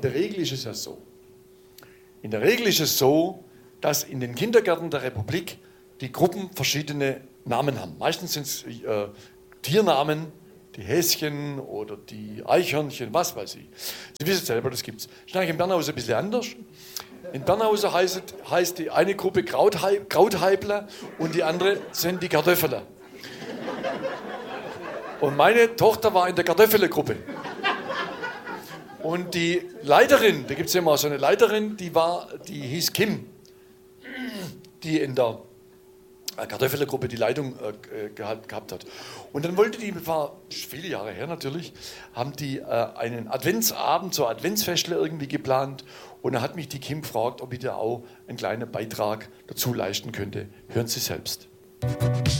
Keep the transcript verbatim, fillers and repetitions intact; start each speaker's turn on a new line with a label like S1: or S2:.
S1: in der Regel ist es ja so. In der Regel ist es so, dass in den Kindergärten der Republik die Gruppen verschiedene Namen haben. Meistens sind es äh, Tiernamen, die Häschen oder die Eichhörnchen, was weiß ich. Sie wissen selber, das gibt es. Das ist eigentlich in Bernhaus ein bisschen anders. In Bernhaus heißt, heißt die eine Gruppe Krautheib, Krautheibler und die andere sind die Kartoffeler. Und meine Tochter war in der Kartoffelergruppe. Und die Leiterin, da gibt es ja mal so eine Leiterin, die war, die hieß Kim, die in der Kartoffelergruppe die Leitung äh, gehabt, gehabt hat. Und dann wollte die, war viele Jahre her natürlich, haben die äh, einen Adventsabend, so Adventsfestle irgendwie geplant. Und da hat mich die Kim gefragt, ob ich da auch einen kleinen Beitrag dazu leisten könnte. Hören Sie selbst.